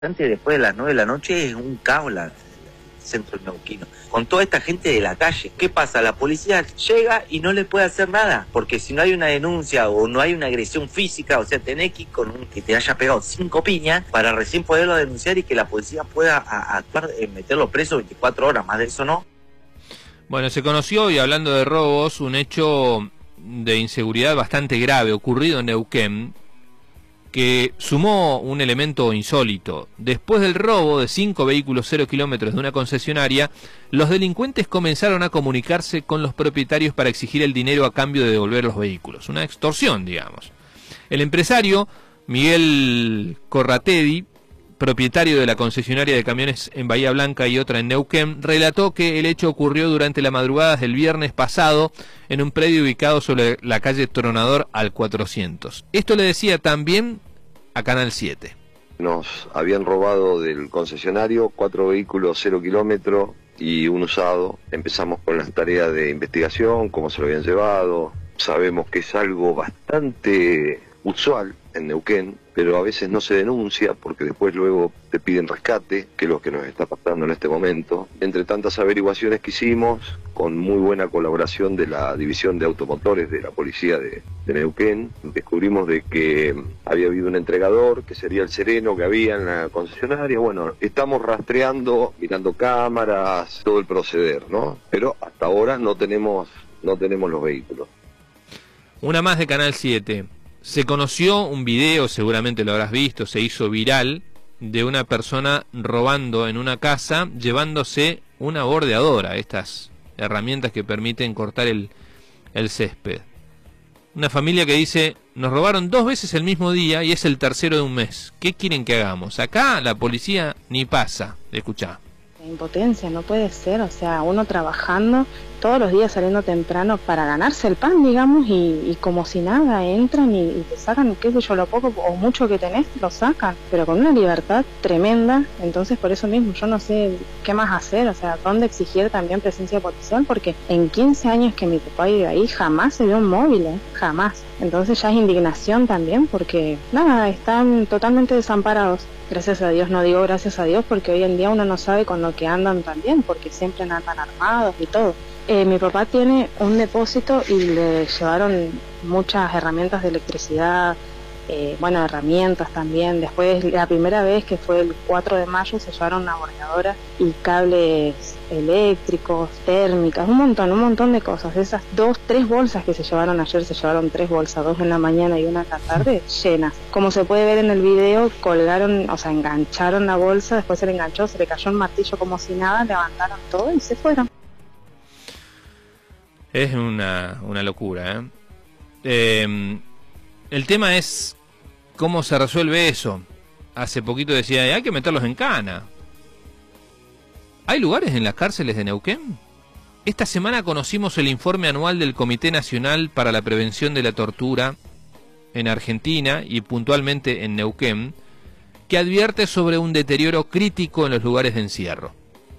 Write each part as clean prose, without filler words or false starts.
Antes, después de las 9 de la noche es un caos el centro neuquino. Con toda esta gente de la calle, ¿qué pasa? La policía llega y no le puede hacer nada, porque si no hay una denuncia o no hay una agresión física, o sea, tenés que ir con un que te haya pegado 5 piñas para recién poderlo denunciar y que la policía pueda actuar, meterlo preso 24 horas, más de eso no. Bueno, se conoció, y hablando de robos, un hecho de inseguridad bastante grave ocurrido en Neuquén, que sumó un elemento insólito. Después del robo de 5 vehículos 0 kilómetros de una concesionaria, los delincuentes comenzaron a comunicarse con los propietarios para exigir el dinero a cambio de devolver los vehículos. Una extorsión, digamos. El empresario Miguel Corratedi, propietario de la concesionaria de camiones en Bahía Blanca y otra en Neuquén, relató que el hecho ocurrió durante la madrugada del viernes pasado en un predio ubicado sobre la calle Tronador al 400. Esto le decía también a Canal 7. Nos habían robado del concesionario 4 vehículos 0 kilómetros y un usado. Empezamos con las tareas de investigación, cómo se lo habían llevado. Sabemos que es algo bastante usual en Neuquén, pero a veces no se denuncia porque después luego te piden rescate, que es lo que nos está pasando en este momento. Entre tantas averiguaciones que hicimos, con muy buena colaboración de la División de Automotores de la Policía de Neuquén, descubrimos de que había habido un entregador, que sería el Sereno que había en la concesionaria. Bueno, estamos rastreando, mirando cámaras, todo el proceder, ¿no? Pero hasta ahora no tenemos los vehículos. Una más de Canal 7. Se conoció un video, seguramente lo habrás visto, se hizo viral, de una persona robando en una casa, llevándose una bordeadora, estas herramientas que permiten cortar el césped. Una familia que dice, nos robaron 2 veces el mismo día y es el tercero de un mes. ¿Qué quieren que hagamos? Acá la policía ni pasa. Escuchá. Impotencia, no puede ser, o sea, uno trabajando todos los días, saliendo temprano para ganarse el pan, digamos, y como si nada, entran y te sacan, qué sé yo, lo poco o mucho que tenés, lo sacan, pero con una libertad tremenda. Entonces por eso mismo yo no sé qué más hacer, o sea, dónde exigir también presencia policial, porque en 15 años que mi papá vive ahí jamás se vio un móvil, jamás. Entonces ya es indignación también, porque nada, están totalmente desamparados. Gracias a Dios, no digo gracias a Dios, porque hoy en día uno no sabe con lo que andan también, porque siempre andan armados y todo. Mi papá tiene un depósito y le llevaron muchas herramientas de electricidad, bueno, herramientas también. Después, la primera vez, que fue el 4 de mayo, se llevaron una bordeadora y cables eléctricos, térmicas, un montón de cosas. De esas 3 bolsas que se llevaron ayer, se llevaron 3 bolsas, 2 en la mañana y una en la tarde, llenas. Como se puede ver en el video, colgaron, o sea, engancharon la bolsa, después se le enganchó, se le cayó un martillo como si nada, levantaron todo y se fueron. Es una locura, el tema es cómo se resuelve eso. Hace poquito decía, hay que meterlos en cana. ¿Hay lugares en las cárceles de Neuquén? Esta semana conocimos el informe anual del Comité Nacional para la Prevención de la Tortura en Argentina y puntualmente en Neuquén, que advierte sobre un deterioro crítico en los lugares de encierro.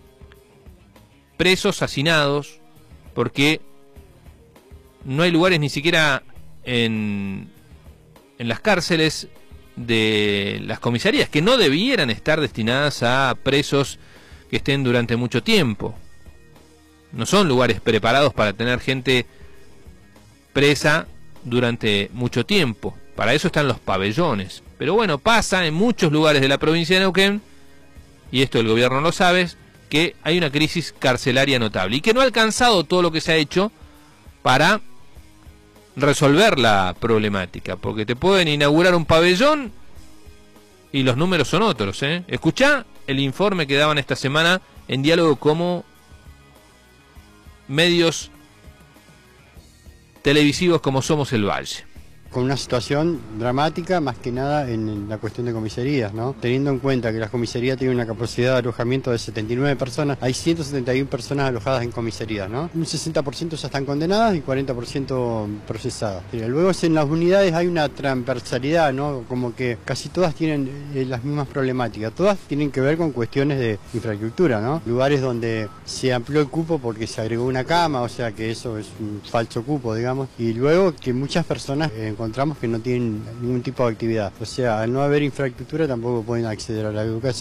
Presos hacinados porque no hay lugares ni siquiera en las cárceles de las comisarías, que no debieran estar destinadas a presos que estén durante mucho tiempo. No son lugares preparados para tener gente presa durante mucho tiempo. Para eso están los pabellones. Pero bueno, pasa en muchos lugares de la provincia de Neuquén, y esto el gobierno lo sabe, que hay una crisis carcelaria notable y que no ha alcanzado todo lo que se ha hecho para resolver la problemática, porque te pueden inaugurar un pabellón y los números son otros, Escuchá el informe que daban esta semana en Diálogo como medios televisivos como Somos el Valle. Con una situación dramática, más que nada en la cuestión de comisarías, ¿no? Teniendo en cuenta que las comisarías tienen una capacidad de alojamiento de 79 personas, hay 171 personas alojadas en comisarías, ¿no? Un 60% ya están condenadas y 40% procesadas. Luego en las unidades hay una transversalidad, ¿no? Como que casi todas tienen las mismas problemáticas, todas tienen que ver con cuestiones de infraestructura, ¿no? Lugares donde se amplió el cupo porque se agregó una cama, o sea que eso es un falso cupo, digamos, y luego que muchas personas encontramos que no tienen ningún tipo de actividad. O sea, al no haber infraestructura tampoco pueden acceder a la educación.